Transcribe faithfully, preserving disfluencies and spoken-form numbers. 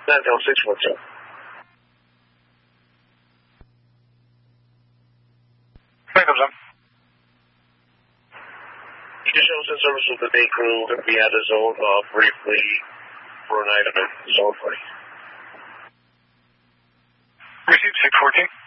Nine six one two. Here comes on. Just show us in service with the day crew. We're going to be out of zone uh, briefly for an item in zone twenty. Received six fourteen.